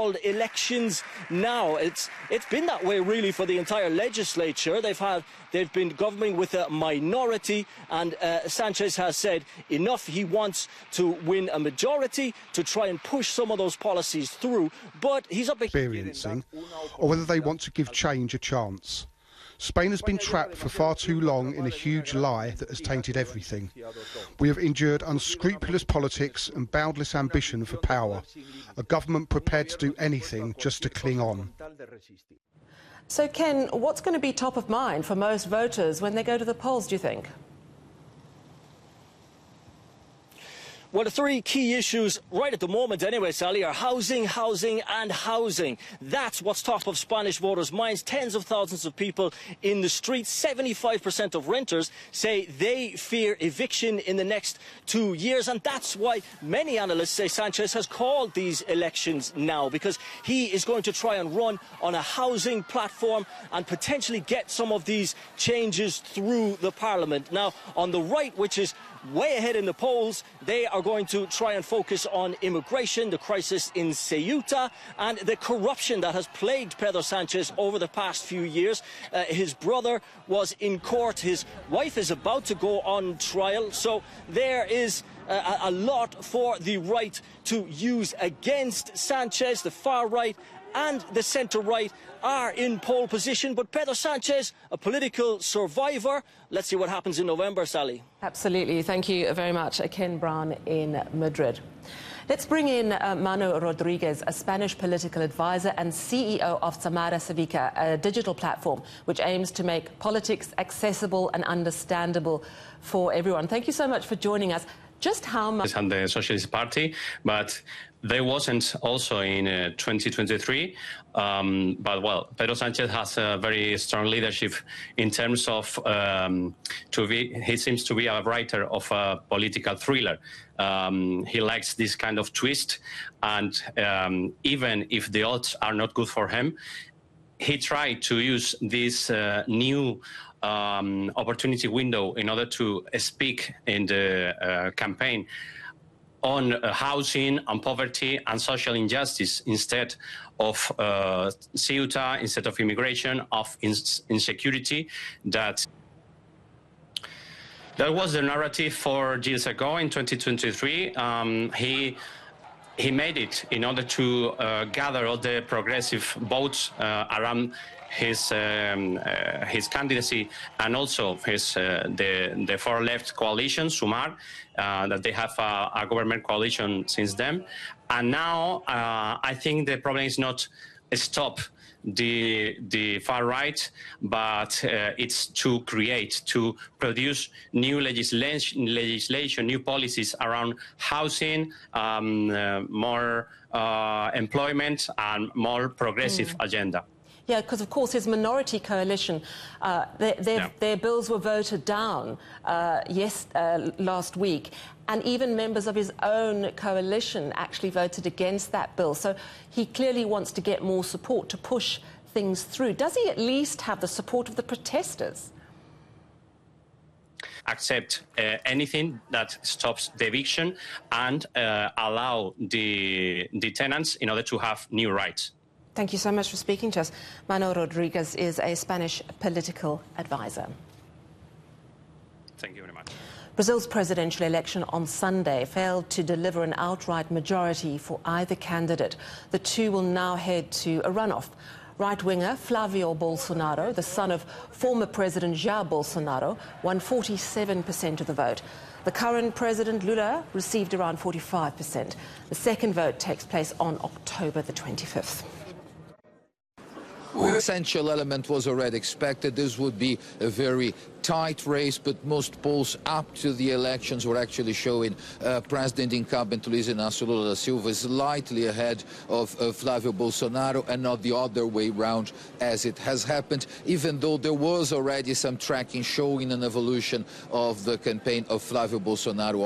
called elections now. It's been that way really for the entire legislature. They've been governing with a minority, and Sanchez has said enough. He wants to win a majority to try and push some of those policies through, but he's up experiencing, or whether they want to give change a chance. Spain has been trapped for far too long in a huge lie that has tainted everything. We have endured unscrupulous politics and boundless ambition for power, a government prepared to do anything just to cling on. So, Ken, what's going to be top of mind for most voters when they go to the polls, do you think? Well, the three key issues right at the moment anyway, Sally, are housing, housing and housing. That's what's top of Spanish voters' minds. Tens of thousands of people in the streets. 75% of renters say they fear eviction in the next 2 years. And that's why many analysts say Sanchez has called these elections now, because he is going to try and run on a housing platform and potentially get some of these changes through the parliament. Now, on the right, which is way ahead in the polls, they are going to try and focus on immigration, the crisis in Ceuta, and the corruption that has plagued Pedro Sanchez over the past few years. His brother was in court. His wife is about to go on trial. So there is a lot for the right to use against Sanchez. The far right and the centre-right are in pole position, but Pedro Sanchez, a political survivor. Let's see what happens in November, Sally. Absolutely. Thank you very much, Ken Brown in Madrid. Let's bring in Mano Rodriguez, a Spanish political advisor and CEO of Samara Cívica, a digital platform which aims to make politics accessible and understandable for everyone. Thank you so much for joining us. Just how much... ...and the Socialist Party, but there wasn't also in 2023. But, well, Pedro Sanchez has a very strong leadership in terms of he seems to be a writer of a political thriller. He likes this kind of twist, and even if the odds are not good for him, he tried to use this new opportunity window in order to speak in the campaign on housing, on poverty and social injustice instead of Ceuta, instead of immigration, of insecurity. That was the narrative 4 years ago in 2023. He made it in order to gather all the progressive votes around his candidacy, and also the far left coalition, Sumar, that they have a government coalition since then. And now I think the problem is not stop the far right, but it's to produce new legislation, new policies around housing, more employment and more progressive agenda. Yeah, because of course his minority coalition, their bills were voted down last week, and even members of his own coalition actually voted against that bill. So he clearly wants to get more support to push things through. Does he at least have the support of the protesters? Accept anything that stops the eviction and allow the tenants in order to have new rights. Thank you so much for speaking to us. Mano Rodriguez is a Spanish political advisor. Thank you very much. Brazil's presidential election on Sunday failed to deliver an outright majority for either candidate. The two will now head to a runoff. Right-winger Flavio Bolsonaro, the son of former President Jair Bolsonaro, won 47% of the vote. The current President Lula received around 45%. The second vote takes place on October the 25th. The essential element was already expected. This would be a very tight race, but most polls up to the elections were actually showing President incumbent Luiz Inácio Lula da Silva slightly ahead of Flavio Bolsonaro, and not the other way round as it has happened, even though there was already some tracking showing an evolution of the campaign of Flavio Bolsonaro